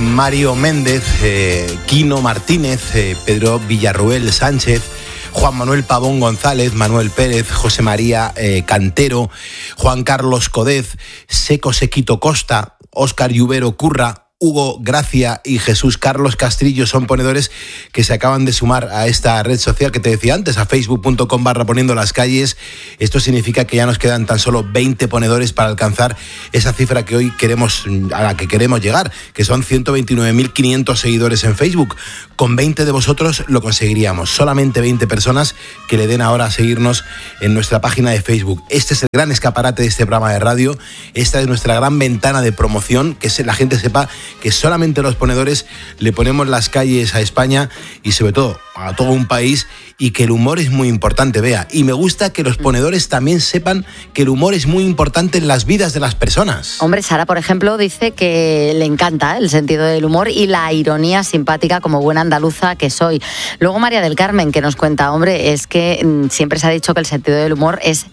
Mario Méndez, Quino Martínez, Pedro Villarruel Sánchez, Juan Manuel Pavón González, Manuel Pérez, José María Cantero, Juan Carlos Codez, Seco Sequito Costa, Óscar Lluvero Curra, Hugo Gracia y Jesús Carlos Castrillo son ponedores que se acaban de sumar a esta red social que te decía antes, a facebook.com/poniendolascalles. Esto significa que ya nos quedan tan solo 20 ponedores para alcanzar esa cifra que hoy a la que queremos llegar, que son 129.500 seguidores en Facebook. Con 20 de vosotros lo conseguiríamos. Solamente 20 personas que le den ahora a seguirnos en nuestra página de Facebook. Este es el gran escaparate de este programa de radio. Esta es nuestra gran ventana de promoción, que la gente sepa que solamente los ponedores le ponemos las calles a España y sobre todo a todo un país, y que el humor es muy importante, Bea. Y me gusta que los ponedores también sepan que el humor es muy importante en las vidas de las personas. Hombre, Sara, por ejemplo, dice que le encanta el sentido del humor y la ironía simpática como buena andaluza que soy. Luego María del Carmen, que nos cuenta, hombre, es que siempre se ha dicho que el sentido del humor es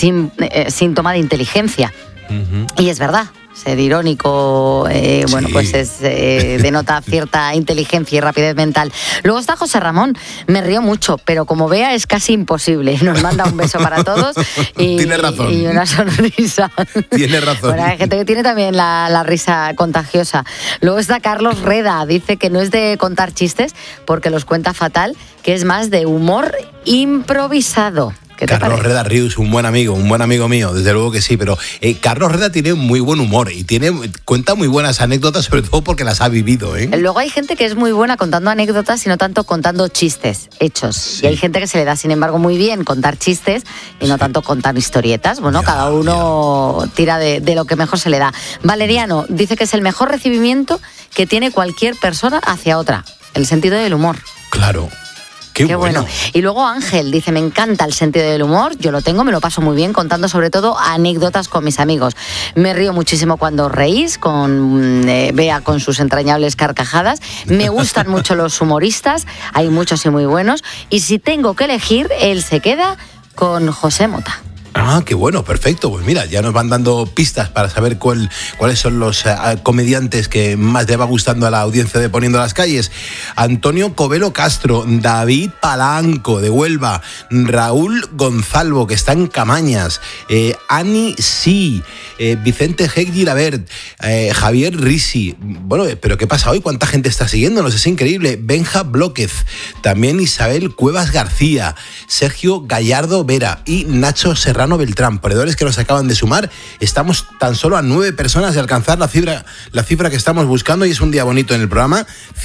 síntoma de inteligencia. Uh-huh. Y es verdad. Ser irónico, bueno, pues denota cierta inteligencia y rapidez mental. Luego está José Ramón, me río mucho, pero como Bea es casi imposible. Nos manda un beso para todos Tiene razón. Y una sonrisa. Tiene razón. Bueno, hay gente que tiene también la risa contagiosa. Luego está Carlos Reda, dice que no es de contar chistes porque los cuenta fatal, que es más de humor improvisado. Carlos Reda Rius, un buen amigo mío, desde luego que sí, pero Carlos Reda tiene muy buen humor y cuenta muy buenas anécdotas, sobre todo porque las ha vivido, ¿eh? Luego hay gente que es muy buena contando anécdotas y no tanto contando chistes, hechos. Sí. Y hay gente que se le da, sin embargo, muy bien contar chistes y no tanto contar historietas. Bueno, cada uno tira de lo que mejor se le da. Valeriano dice que es el mejor recibimiento que tiene cualquier persona hacia otra, el sentido del humor. Claro. Qué bueno. Y luego Ángel dice, me encanta el sentido del humor, yo lo tengo, me lo paso muy bien contando sobre todo anécdotas con mis amigos. Me río muchísimo cuando reís, con Bea con sus entrañables carcajadas. Me gustan mucho los humoristas, hay muchos y muy buenos. Y si tengo que elegir, él se queda con José Mota. Ah, qué bueno, perfecto. Pues mira, ya nos van dando pistas para saber cuáles son los comediantes que más le va gustando a la audiencia de Poniendo las Calles. Antonio Covelo Castro, David Palanco de Huelva, Raúl Gonzalvo, que está en Camañas, Ani Sí, Vicente G. Gilabert, Javier Risi. Bueno, pero ¿qué pasa hoy? ¿Cuánta gente está siguiéndonos? Es increíble. Benja Blóquez, también Isabel Cuevas García, Sergio Gallardo Vera y Nacho Serrano Beltrán, ponedores que nos acaban de sumar. Estamos tan solo a 9 personas de alcanzar la cifra que estamos buscando y es un día bonito en el programa.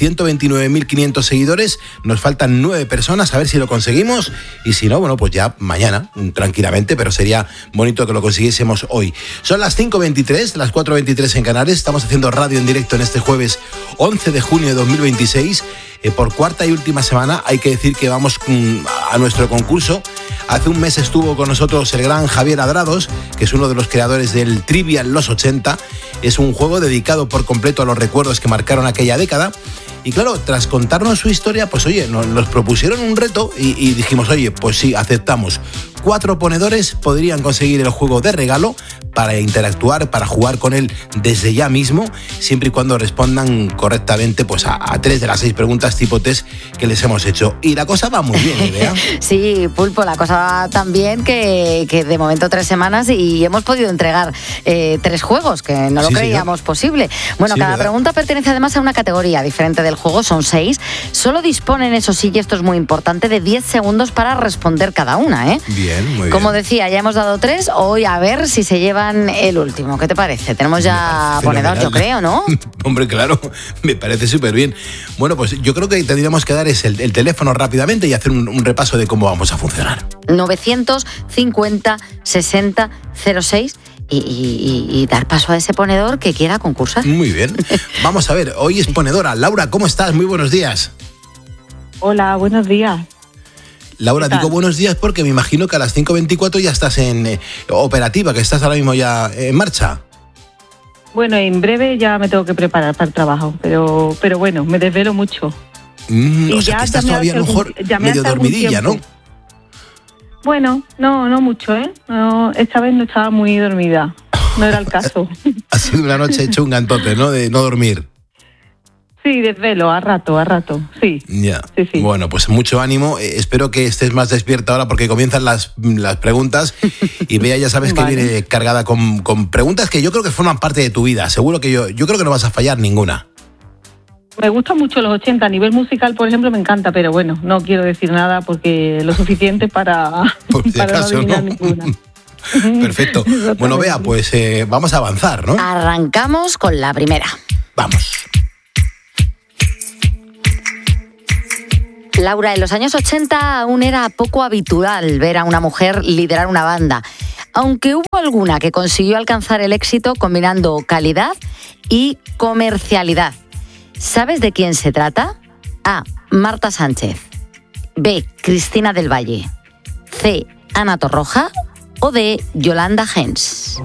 129.500 seguidores, nos faltan 9 personas, a ver si lo conseguimos y si no, bueno, pues ya mañana, tranquilamente, pero sería bonito que lo consiguiésemos hoy. Son las 5:23, las 4:23 en Canarias, estamos haciendo radio en directo en este jueves 11 de junio de 2026. Por cuarta y última semana hay que decir que vamos a nuestro concurso. Hace un mes estuvo con nosotros el gran Javier Adrados, que es uno de los creadores del Trivial Los 80. Es un juego dedicado por completo a los recuerdos que marcaron aquella década. Y claro, tras contarnos su historia, pues oye, nos propusieron un reto y dijimos, oye, pues sí, aceptamos. 4 ponedores podrían conseguir el juego de regalo para interactuar, para jugar con él desde ya mismo, siempre y cuando respondan correctamente pues a 3 de las 6 preguntas tipo test que les hemos hecho. Y la cosa va muy bien, ¿verdad? Sí, Pulpo, la cosa va tan bien que de momento 3 semanas y hemos podido entregar 3 juegos, que no lo creíamos posible. Bueno, sí, cada pregunta pertenece además a una categoría diferente del juego, son 6. Solo disponen, eso sí, y esto es muy importante, de 10 segundos para responder cada una, ¿eh? Bien, muy bien. Como decía, ya hemos dado 3, hoy a ver si se llevan el último. ¿Qué te parece? Tenemos ya ponedor, yo creo, ¿no? Hombre, claro, me parece súper bien. Bueno, pues yo creo que tendríamos que dar el teléfono rápidamente y hacer un repaso de cómo vamos a funcionar. 950 60 06 y dar paso a ese ponedor que quiera concursar. Muy bien. Vamos a ver, hoy es ponedora. Laura, ¿cómo estás? Muy buenos días. Hola, buenos días. Laura, digo buenos días porque me imagino que a las 5:24 ya estás en operativa, que estás ahora mismo ya en marcha. Bueno, en breve ya me tengo que preparar para el trabajo, pero bueno, me desvelo mucho. O sea, que estás todavía a lo mejor medio dormidilla, ¿no? Bueno, no mucho, ¿eh? No, esta vez no estaba muy dormida, no era el caso. Ha sido una noche chunga entonces, ¿no? De no dormir. Sí, desvelo, a rato, sí. Ya. Sí. Bueno, pues mucho ánimo. Espero que estés más despierta ahora porque comienzan las preguntas y Bea, ya sabes que Vale. viene cargada con preguntas que yo creo que forman parte de tu vida. Seguro que yo creo que no vas a fallar ninguna. Me gustan mucho los 80, a nivel musical, por ejemplo, me encanta, pero bueno, no quiero decir nada porque lo suficiente para, Por si para acaso, no adivinar ¿no? ninguna. Perfecto. Bueno, Bea, pues vamos a avanzar, ¿no? Arrancamos con la primera. Vamos. Laura, en los años 80 aún era poco habitual ver a una mujer liderar una banda, aunque hubo alguna que consiguió alcanzar el éxito combinando calidad y comercialidad. ¿Sabes de quién se trata? A. Marta Sánchez. B. Cristina del Valle. C. Ana Torroja. O D. Yolanda Gens.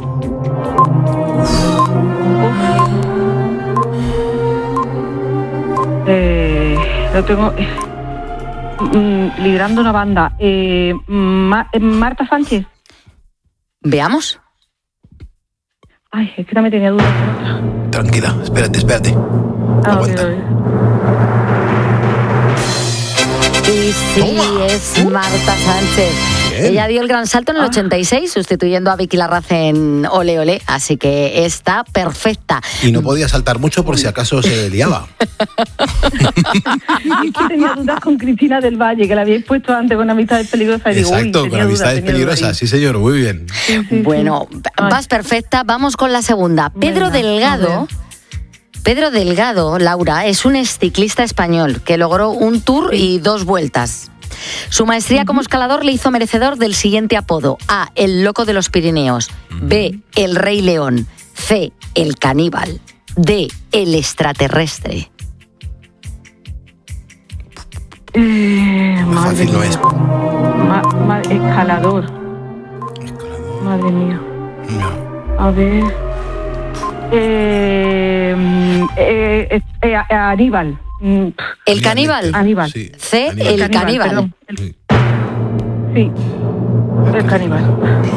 Lo tengo... liderando una banda. Marta Sánchez. Veamos. Ay, es que también tenía dudas con otra. Tranquila, espérate. Aguanta. Y sí, Toma. es Marta Sánchez. Bien. Ella dio el gran salto en el 86, sustituyendo a Vicky Larraz en Ole Ole, así que está perfecta. Y no podía saltar mucho por si acaso se liaba. Y es que tenía dudas con Cristina del Valle, que la habíais puesto antes con Amistades Peligrosas. Y digo, Exacto, con Amistades Peligrosas, sí señor, muy bien. Sí. Bueno, vas perfecta, vamos con la segunda. Venga, Pedro Delgado, Laura, es un ciclista español que logró un tour y 2 vueltas. Su maestría como escalador le hizo merecedor del siguiente apodo: A. El Loco de los Pirineos. B. El Rey León. C. El Caníbal. D. El Extraterrestre. Fácil no es. Escalador. Madre mía. No. A ver. Aníbal. ¿El Caníbal? Aníbal. Sí, C. Aníbal. El Caníbal. perdón. Sí. Sí. El caníbal.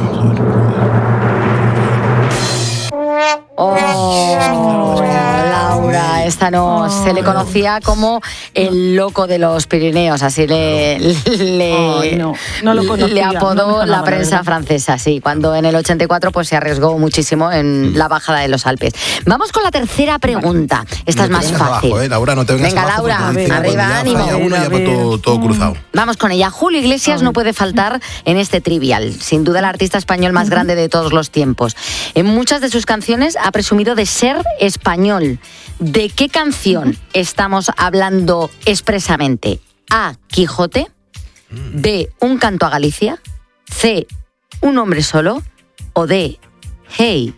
Oh, Laura, esta no. Se le conocía como el Loco de los Pirineos, así Ay, no lo conocía, le no me apodó sonaba, la la prensa verdad. francesa, sí, cuando en el 84 pues se arriesgó muchísimo en la bajada de los Alpes. Vamos con la tercera pregunta. Esta es No te más vengas fácil. abajo, Laura, no te vengas Venga, abajo, Laura, porque dicen que arriba, cuando ya ánimo. falla uno, ya va todo cruzado. Vamos con ella. Julio Iglesias no puede faltar en este trivial. Sin duda el artista español más grande de todos los tiempos. En muchas de sus canciones ha presumido de ser español. ¿De qué canción estamos hablando expresamente? A. Quijote. B. Un canto a Galicia. C. Un hombre solo. O D. Hey.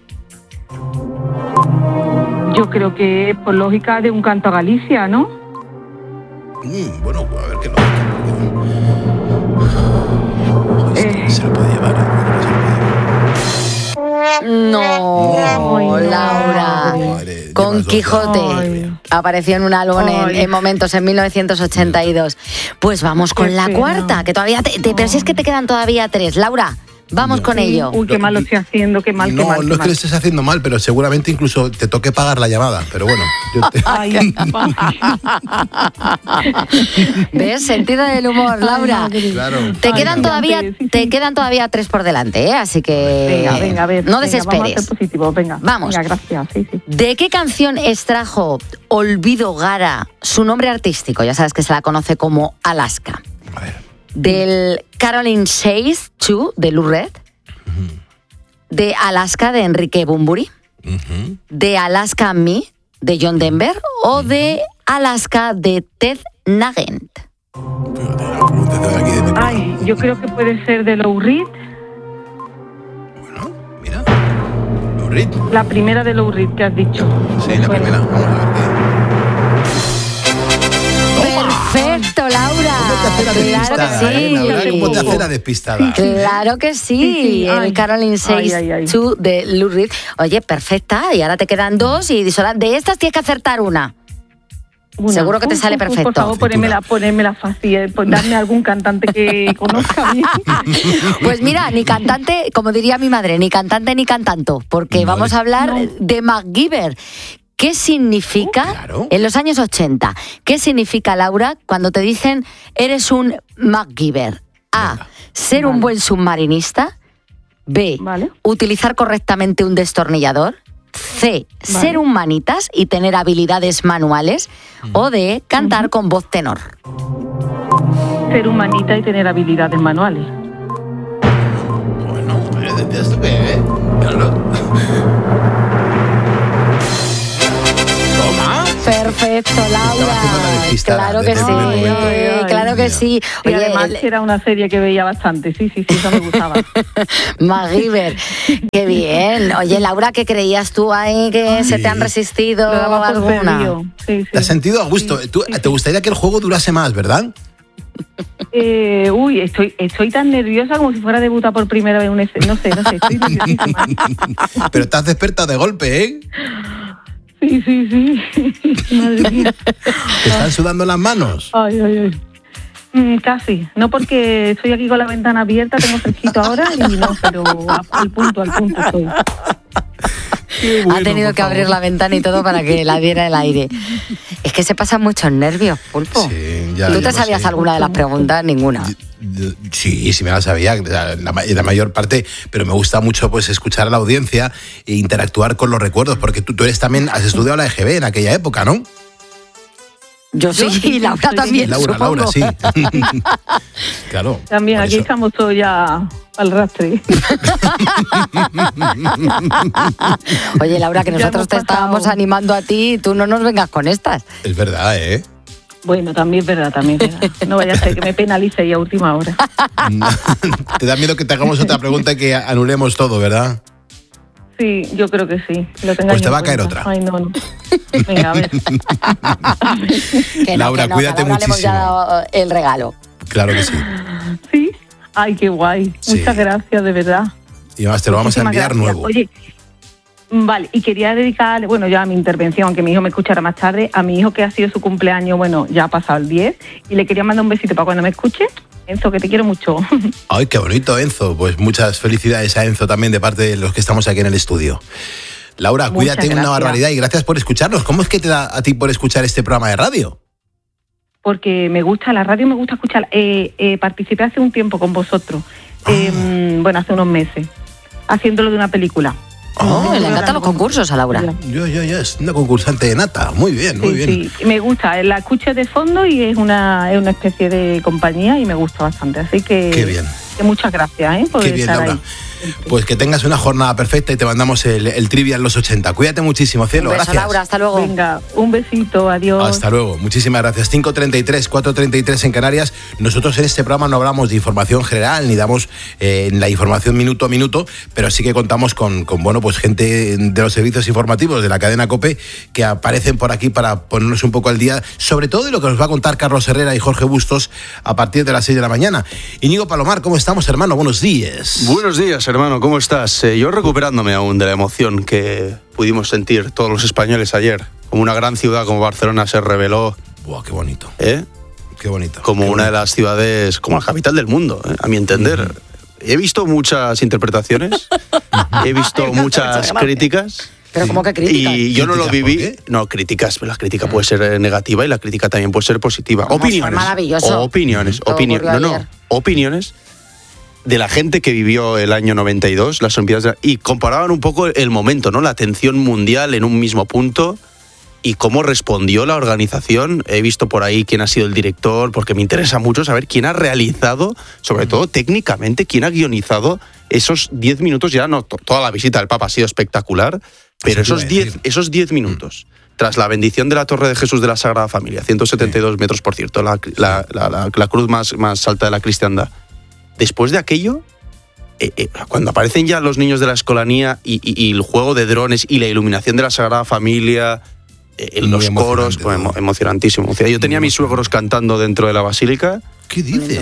Yo creo que por lógica de un canto a Galicia, ¿no? Bueno, a ver qué lo se lo puede llevar. No, Laura. Madre, Con llevas dos. Quijote. Ay. Apareció en un álbum Ay. en momentos en 1982. Pues vamos con Qué la pena. cuarta, que todavía pero si es que te quedan todavía 3. Laura, vamos con ello. Uy, qué mal lo estoy haciendo, qué mal, qué No, mal. no es que lo estés haciendo mal, pero seguramente incluso te toque pagar la llamada. Pero bueno, Ay, ¿Ves? Sentido del humor, Laura. claro. Te Ay, quedan no. todavía, Sí, sí. te quedan todavía 3 por delante, ¿eh? Así que venga, a ver. no venga, desesperes. Vamos a ser positivos, venga. Vamos. Venga, gracias, sí. ¿De qué canción extrajo Olvido Gara su nombre artístico? Ya sabes que se la conoce como Alaska. A ver. Del Caroline Says 2 de Lou Reed. De Alaska de Enrique Bunbury. Ujú. De Alaska Me de John Denver. O de Alaska de Ted Nugent. Fíjate, la pregunta de aquí de mi Ay, yo creo que puede ser de Lou Reed. Bueno, mira. Lou Reed. La primera de Lou Reed que has dicho. Sí, Me la suena. primera. Vamos a ver qué. Perfecto, Laura. Claro que sí. Laura, ¿cómo te hace la despistada? Claro que sí, Sí, el ay. Caroline Says Ay. 2 de Lou Reed. Oye, perfecta, y ahora te quedan 2 y de estas tienes que acertar una. Una. Seguro que te sale perfecto. Por favor, ponémela fácil, darme algún cantante que conozca bien. Pues mira, ni cantante, como diría mi madre, ni cantante ni cantanto, porque Vale. vamos a hablar No. de MacGyver, ¿Qué significa, en los años 80, qué significa, Laura, cuando te dicen eres un MacGyver? A, ser un buen submarinista. B, utilizar correctamente un destornillador. C, ser un manitas y tener habilidades manuales. O D, cantar con voz tenor. Ser un manita y tener habilidades manuales. Bueno, ¿esto qué es? Perfecto, Laura. Claro que sí, claro que sí. Oye, además era una serie que veía bastante, sí, eso me gustaba. MacGyver, qué bien. Oye, Laura, ¿qué creías tú ahí que se te han resistido alguna? Sí. ¿Te has sentido a gusto? ¿Te gustaría que el juego durase más, verdad? Estoy tan nerviosa como si fuera a debutar por primera vez en un escenario. No sé, estoy nerviosísima. Pero te has despertado de golpe, ¿eh? Sí. Madre mía. ¿Te están sudando las manos? Ay. Casi. No porque estoy aquí con la ventana abierta, tengo fresquito ahora y no, pero al punto estoy. Bueno, ha tenido que abrir la ventana y todo para que la diera el aire. Es que se pasan muchos nervios, Pulpo. Sí, ¿Tú te sabías alguna de las preguntas? Ninguna. Sí, me la sabía, la mayor parte, pero me gusta mucho pues escuchar a la audiencia e interactuar con los recuerdos, porque tú eres también, has estudiado la EGB en aquella época, ¿no? Yo sí, y Laura también, Laura, sí. Claro. También, aquí estamos todos ya al rastre. Oye, Laura, que nosotros te estábamos animando a ti y tú no nos vengas con estas. Es verdad, ¿eh? Bueno, también es verdad. No vaya a ser que me penalice ahí a última hora. Te da miedo que te hagamos otra pregunta y que anulemos todo, ¿verdad? Sí, yo creo que sí. Pues te va a caer otra. Ay, no. Venga, a ver. Laura, cuídate muchísimo. Le hemos dado el regalo. Claro que sí. ¿Sí? Ay, qué guay. Sí. Muchas gracias, de verdad. Y además te lo vamos a enviar nuevo. Oye, vale, y quería dedicarle, ya a mi intervención, aunque mi hijo me escuchara más tarde, a mi hijo que ha sido su cumpleaños, ya ha pasado el 10, y le quería mandar un besito para cuando me escuche. Enzo, que te quiero mucho. Ay, qué bonito, Enzo. Pues muchas felicidades a Enzo también de parte de los que estamos aquí en el estudio. Laura, cuídate una barbaridad y gracias por escucharnos. ¿Cómo es que te da a ti por escuchar este programa de radio? Porque me gusta, la radio me gusta escuchar. Participé hace un tiempo con vosotros, hace unos meses, haciéndolo de una película. Le encantan los concursos a Laura. Yo, es una concursante de nata. Muy bien. Sí, me gusta. La escucho de fondo y es una especie de compañía y me gusta bastante. Así que, qué bien. Que muchas gracias por estar Laura. Ahí. Pues que tengas una jornada perfecta y te mandamos el trivia en los 80. Cuídate muchísimo, cielo. Un beso, gracias. Laura, hasta luego. Venga, un besito, adiós. Hasta luego, muchísimas gracias. 5:33, 4:33 en Canarias. Nosotros en este programa no hablamos de información general ni damos la información minuto a minuto, pero sí que contamos con pues gente de los servicios informativos de la cadena COPE que aparecen por aquí para ponernos un poco al día, sobre todo de lo que nos va a contar Carlos Herrera y Jorge Bustos a partir de las 6 de la mañana. Íñigo Palomar, ¿cómo estamos, hermano? Buenos días. Buenos días, hermano, ¿cómo estás? Yo recuperándome aún de la emoción que pudimos sentir todos los españoles ayer. Como una gran ciudad como Barcelona se reveló. ¡Buah, qué bonito! Qué bonito. Como una de las ciudades, como la capital del mundo, a mi entender. He visto muchas interpretaciones, he visto muchas críticas. ¿Pero cómo que críticas? Y yo no lo viví. No, críticas. La crítica puede ser negativa y la crítica también puede ser positiva. Opiniones. Maravilloso. Opiniones. Opiniones de la gente que vivió el año 92, las Olimpiadas, y comparaban un poco el momento, ¿no? La atención mundial en un mismo punto y cómo respondió la organización. He visto por ahí quién ha sido el director, porque me interesa mucho saber quién ha realizado, sobre todo técnicamente, quién ha guionizado esos 10 minutos. Ya no, toda la visita del Papa ha sido espectacular, pero esos 10 minutos, tras la bendición de la Torre de Jesús de la Sagrada Familia, 172 metros, por cierto, la cruz más alta de la cristiandad. Después de aquello, cuando aparecen ya los niños de la escolanía y el juego de drones y la iluminación de la Sagrada Familia, los coros, pues, emocionantísimo. Yo tenía a mis suegros cantando dentro de la basílica. ¿Qué dices?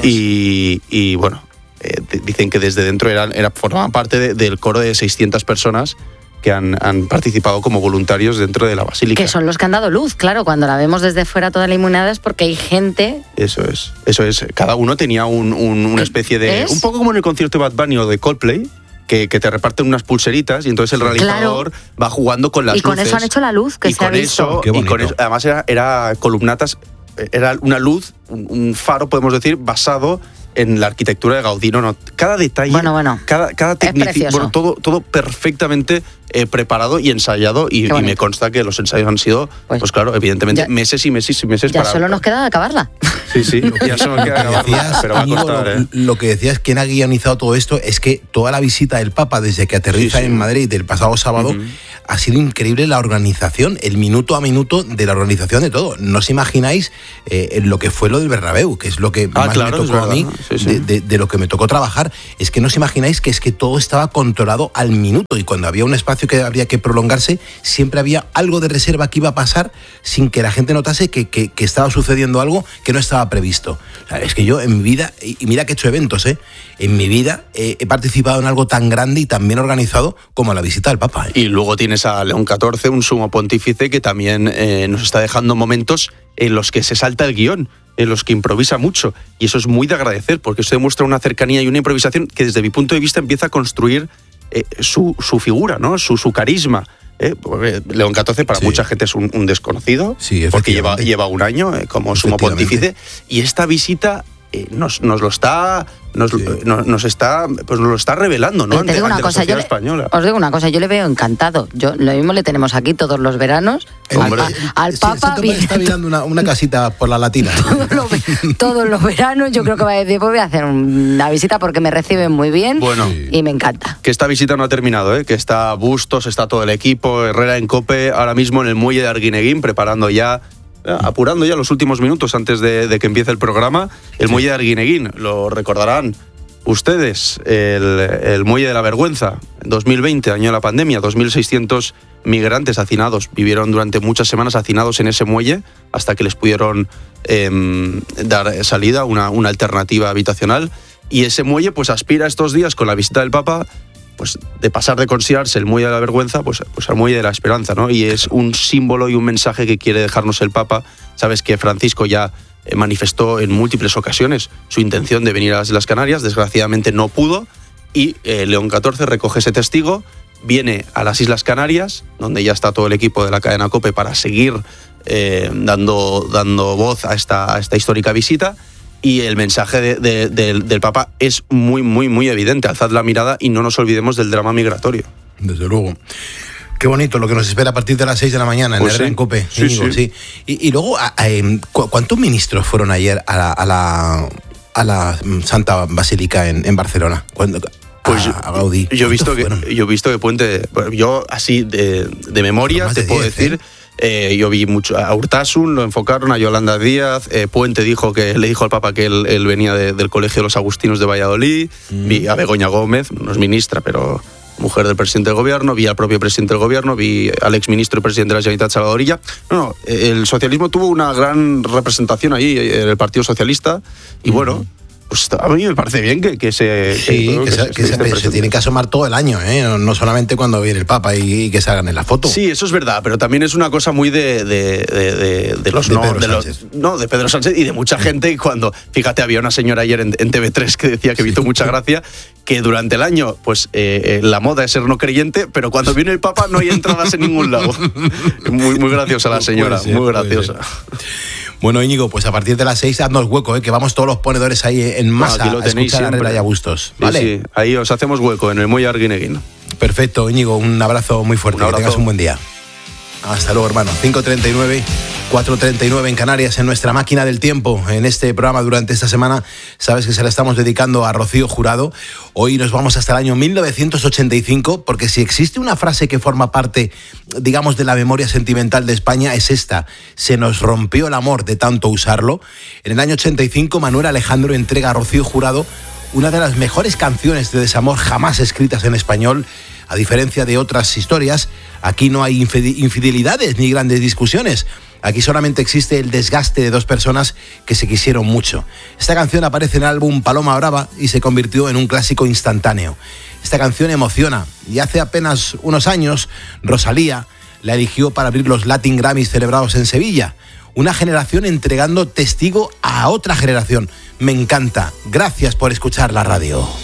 Y bueno, dicen que desde dentro formaban parte del coro de 600 personas que han participado como voluntarios dentro de la basílica. Que son los que han dado luz, claro, cuando la vemos desde fuera toda la iluminada es porque hay gente... Eso es. Cada uno tenía una especie de... Un poco como en el concierto de Bad Bunny o de Coldplay, que te reparten unas pulseritas y entonces el realizador va jugando con las luces. Y con eso han hecho la luz, que se ha visto. Y con eso, además era columnatas, era una luz, un faro, podemos decir, basado en la arquitectura de Gaudí. No, cada detalle, cada tecnicismo, todo perfectamente preparado y ensayado, y me consta que los ensayos han sido, pues claro, evidentemente, meses y meses y meses. Ya solo nos queda acabarla. Sí, ya solo nos queda acabarla, pero va a costar. Lo que decías, quien ha guionizado todo esto, es que toda la visita del Papa, desde que aterriza en Madrid el pasado sábado, ha sido increíble la organización, el minuto a minuto de la organización de todo. No os imagináis lo que fue lo del Bernabéu, que es lo que más me tocó a mí, de lo que me tocó trabajar. Es que no os imagináis que es que todo estaba controlado al minuto, y cuando había un espacio que habría que prolongarse, siempre había algo de reserva que iba a pasar sin que la gente notase que estaba sucediendo algo que no estaba previsto. O sea, es que yo en mi vida, y mira que he hecho eventos, en mi vida he participado en algo tan grande y tan bien organizado como la visita del Papa. Y luego tienes a León XIV, un sumo pontífice que también nos está dejando momentos en los que se salta el guión, en los que improvisa mucho, y eso es muy de agradecer, porque eso demuestra una cercanía y una improvisación que desde mi punto de vista empieza a construir su figura, ¿no? Su carisma. León XIV para mucha gente es un desconocido, porque lleva un año como sumo pontífice, y esta visita nos lo está revelando, ¿no? Te digo una cosa, os digo una cosa, yo le veo encantado. Lo mismo le tenemos aquí todos los veranos al Papa. Está mirando una casita por la Latina. Todos los veranos yo creo que va a decir, pues voy a hacer una visita porque me reciben muy bien, y me encanta. Que esta visita no ha terminado, que está Bustos, está todo el equipo, Herrera en COPE, ahora mismo en el muelle de Arguineguín, apurando ya los últimos minutos antes de que empiece el programa, el muelle de Arguineguín. Lo recordarán ustedes, el muelle de la vergüenza, en 2020, año de la pandemia, 2.600 migrantes hacinados vivieron durante muchas semanas hacinados en ese muelle hasta que les pudieron dar salida, una alternativa habitacional, y ese muelle pues aspira estos días con la visita del Papa, pues de pasar de considerarse el muelle de la vergüenza pues al muelle de la esperanza, ¿no? Y es un símbolo y un mensaje que quiere dejarnos el Papa. Sabes que Francisco ya manifestó en múltiples ocasiones su intención de venir a las Islas Canarias, desgraciadamente no pudo, y León XIV recoge ese testigo, viene a las Islas Canarias, donde ya está todo el equipo de la cadena COPE para seguir dando voz a esta histórica visita. Y el mensaje del Papa es muy, muy, muy evidente. Alzad la mirada y no nos olvidemos del drama migratorio. Desde luego. Qué bonito lo que nos espera a partir de las 6 de la mañana en Herrera en COPE. Sí. Y luego, ¿cuántos ministros fueron ayer a la Santa Basílica en Barcelona? Pues a Gaudí. Yo he visto que Puente, yo así de memoria te puedo decir. Yo vi mucho a Urtasun, lo enfocaron, a Yolanda Díaz, Puente le dijo al Papa que él venía del Colegio de los Agustinos de Valladolid, vi a Begoña Gómez, no es ministra, pero mujer del presidente del gobierno, vi al propio presidente del gobierno, vi al exministro y presidente de la Generalitat, Salvador Illa. El socialismo tuvo una gran representación ahí, el Partido Socialista, y bueno, pues a mí me parece bien que se tienen que asomar todo el año, no solamente cuando viene el Papa y que salgan en la foto. Sí, eso es verdad, pero también es una cosa muy de Pedro Sánchez y de mucha gente. Y cuando, fíjate, había una señora ayer en TV3 que decía que me hizo mucha gracia, que durante el año pues la moda es ser no creyente, pero cuando viene el Papa no hay entradas en ningún lado. Muy, muy graciosa la señora, muy graciosa. Bueno, Íñigo, pues a partir de las 6 haznos hueco, que vamos todos los ponedores ahí en masa a escuchar a Herrera y a Bustos, ¿vale? Sí, ahí os hacemos hueco en el muelle Arguineguín. Perfecto, Íñigo, un abrazo muy fuerte, que tengas un buen día. Hasta luego, hermano. 5:39, 4:39 en Canarias, en nuestra máquina del tiempo. En este programa durante esta semana, sabes que se la estamos dedicando a Rocío Jurado. Hoy nos vamos hasta el año 1985, porque si existe una frase que forma parte, digamos, de la memoria sentimental de España, es esta: se nos rompió el amor de tanto usarlo. En el año 85, Manuel Alejandro entrega a Rocío Jurado una de las mejores canciones de desamor jamás escritas en español. A diferencia de otras historias, aquí no hay infidelidades ni grandes discusiones. Aquí solamente existe el desgaste de dos personas que se quisieron mucho. Esta canción aparece en el álbum Paloma Brava y se convirtió en un clásico instantáneo. Esta canción emociona, y hace apenas unos años Rosalía la eligió para abrir los Latin Grammys celebrados en Sevilla. Una generación entregando testigo a otra generación. Me encanta. Gracias por escuchar la radio.